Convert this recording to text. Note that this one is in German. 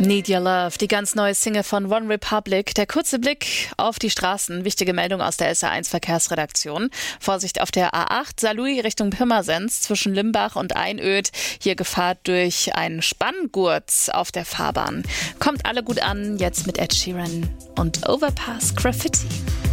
Need Your Love, die ganz neue Single von One Republic. Der kurze Blick auf die Straßen. Wichtige Meldung aus der SR1 Verkehrsredaktion. Vorsicht auf der A8 Saarlouis Richtung Pirmasens zwischen Limbach und Einöd. Hier Gefahr durch einen Spanngurt auf der Fahrbahn. Kommt alle gut an, jetzt mit Ed Sheeran und Overpass Graffiti.